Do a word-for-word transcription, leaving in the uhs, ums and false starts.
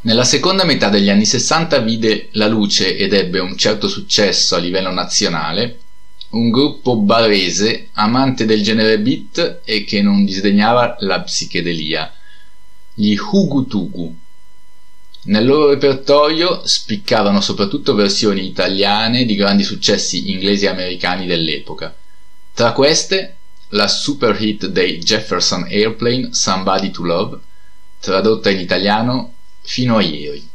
Nella seconda metà degli anni sessanta vide la luce ed ebbe un certo successo a livello nazionale un gruppo barese amante del genere beat e che non disdegnava la psichedelia, gli Hugutugu. Nel loro repertorio spiccavano soprattutto versioni italiane di grandi successi inglesi e americani dell'epoca. Tra queste la super hit dei Jefferson Airplane Somebody to Love, tradotta in italiano Fino a ieri.